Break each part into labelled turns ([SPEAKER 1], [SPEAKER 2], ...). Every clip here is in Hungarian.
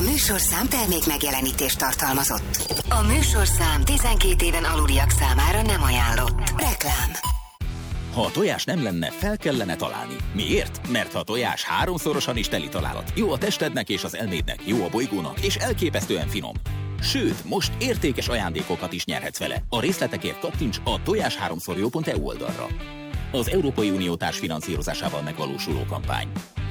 [SPEAKER 1] A műsorszám termék megjelenítést tartalmazott. A műsorszám 12 éven aluliak számára nem ajánlott. Reklám.
[SPEAKER 2] Ha a tojás nem lenne, fel kellene találni. Miért? Mert ha a tojás 3-szorosan is teli találat. Jó a testednek és az elmédnek, jó a bolygónak, és elképesztően finom. Sőt, most értékes ajándékokat is nyerhetsz vele. A részletekért kattints a tojás3szorjó.eu oldalra. Az Európai Unió társfinanszírozásával megvalósuló kampány.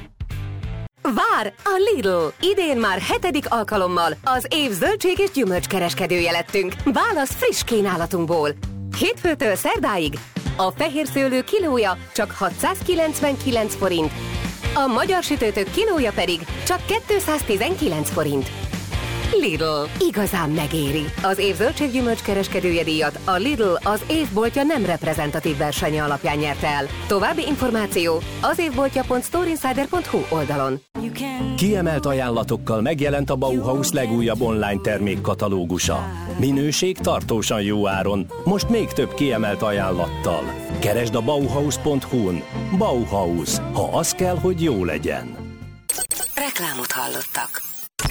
[SPEAKER 3] Vár a Lidl! Idén már 7. alkalommal az év zöldség és gyümölcskereskedője lettünk. Válasz friss kínálatunkból. Hétfőtől szerdáig a fehér szőlő kilója csak 699 forint, a magyar sütőtök kilója pedig csak 219 forint. Lidl. Igazán megéri. Az év zöldséggyümölcs kereskedője díjat a Lidl az évboltja nem reprezentatív versenye alapján nyerte el. További információ az évboltja.storeinsider.hu oldalon.
[SPEAKER 4] Kiemelt ajánlatokkal megjelent a Bauhaus legújabb online termékkatalógusa. Minőség tartósan jó áron, most még több kiemelt ajánlattal. Keresd a Bauhaus.hu-n. Bauhaus. Ha az kell, hogy jó legyen.
[SPEAKER 1] Reklámot hallottak.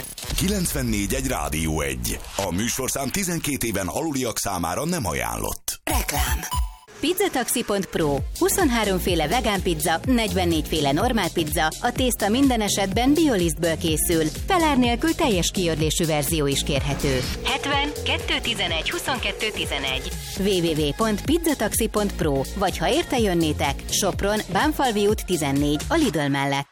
[SPEAKER 5] 94.1 Rádió 1. A műsorszám 12 éven aluliak számára nem ajánlott.
[SPEAKER 1] Reklám.
[SPEAKER 6] Pizzataxi.pro. 23 féle vegán pizza, 44 féle normál pizza, a tészta minden esetben biolisztből készül. Felár nélkül teljes kiörlésű verzió is kérhető. 70 211 22 11 www.pizzataxi.pro. Vagy ha érte jönnétek, Sopron, Bánfalvi út 14 a Lidl mellett.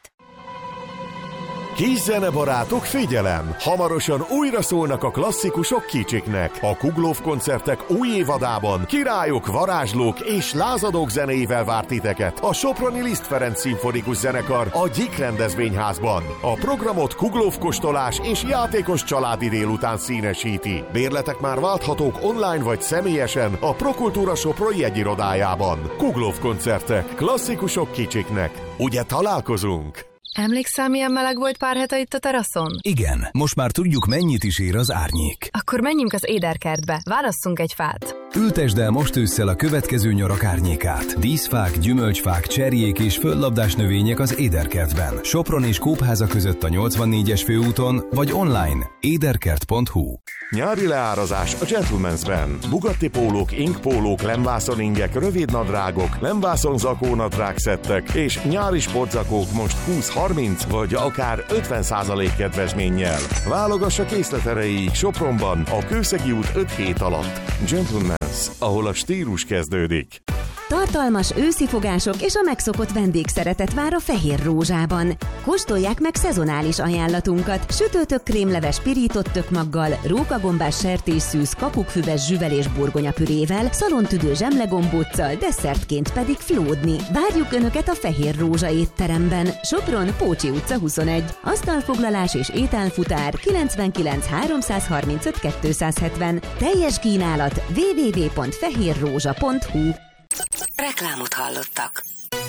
[SPEAKER 7] Kis zenebarátok, figyelem! Hamarosan újra szólnak a klasszikusok kicsiknek. A Kuglóf koncertek új évadában királyok, varázslók és lázadók zenéivel várt titeket a Soproni Liszt Ferenc Szimfonikus Zenekar a Gyik rendezvényházban. A programot Kuglóf kóstolás és játékos családi délután színesíti. Bérletek már válthatók online vagy személyesen a Prokultúra Sopron jegyirodájában. Kuglóf koncertek, klasszikusok kicsiknek. Ugye találkozunk?
[SPEAKER 8] Emlékszel, milyen meleg volt pár hete itt a teraszon?
[SPEAKER 9] Igen, most már tudjuk, mennyit is ér az árnyék.
[SPEAKER 8] Akkor menjünk az éderkertbe, válasszunk egy fát.
[SPEAKER 9] Ültesd el most ősszel a következő nyarak árnyékát. Díszfák, gyümölcsfák, cserjék és földlabdás növények az éderkertben. Sopron és Kópháza között a 84-es főúton, vagy online éderkert.hu.
[SPEAKER 7] Nyári leárazás a Gentleman's-ben. Bugatti pólók, inkpólók, lemvászoningek, rövidnadrágok, lemvászonzakónadrág szettek és nyári sportzakók most 20-30 vagy akár 50% kedvezménnyel. Válogassa készlet erejéig Sopronban a Kőszegi út 5 hét alatt. Gentleman's, ahol a stílus kezdődik.
[SPEAKER 10] Tartalmas őszi fogások és a megszokott vendégszeretet vár a Fehér Rózsában. Kóstolják meg szezonális ajánlatunkat: sütőtök krémleves pirított tökmaggal, rókagombás sertésszűz, kakukfüves zsüvel és burgonyapürével, szalontüdő zsemlegombóccal, desszertként pedig flódni. Várjuk Önöket a Fehér Rózsa étteremben. Sopron, Pócsi utca 21. Asztalfoglalás és ételfutár 99 335 270. Teljes kínálat www.fehérrózsa.hu.
[SPEAKER 1] Reklámot hallottak.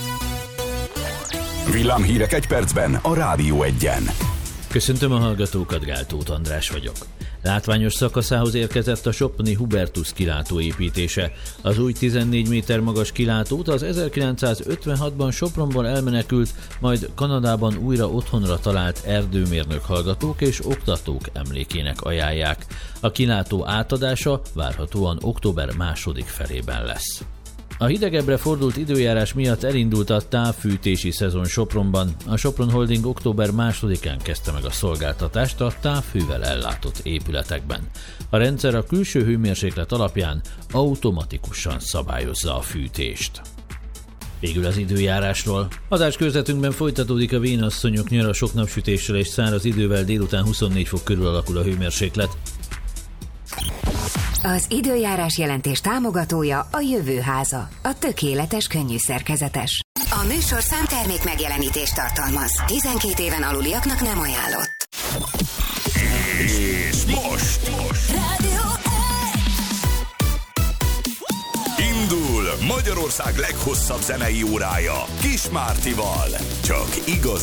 [SPEAKER 5] Villámhírek egy percben a Rádió 1-en.
[SPEAKER 11] Köszöntöm a hallgatókat, Gáltóth András vagyok. Látványos szakaszához érkezett a soproni Hubertus kilátó építése. Az új 14 méter magas kilátót az 1956-ban Sopronból elmenekült, majd Kanadában újra otthonra talált erdőmérnök hallgatók és oktatók emlékének ajánlják. A kilátó átadása várhatóan október második felében lesz. A hidegebbre fordult időjárás miatt elindult a távfűtési szezon Sopronban. A Sopron Holding október 2-án kezdte meg a szolgáltatást a távfűvel ellátott épületekben. A rendszer a külső hőmérséklet alapján automatikusan szabályozza a fűtést. Végül az időjárásról. Adáskörzetünkben folytatódik a vénasszonyok nyara, sok napsütéssel és száraz idővel, délután 24 fok körül alakul a hőmérséklet.
[SPEAKER 1] Az időjárás jelentés támogatója a Jövőháza, a tökéletes könnyű szerkezetes. A műsorszám termék megjelenítést tartalmaz. 12 éven aluliaknak nem ajánlott.
[SPEAKER 5] És most
[SPEAKER 1] Rádió 1.
[SPEAKER 5] indul Magyarország leghosszabb zenei órája Kis Mártival. Csak igazi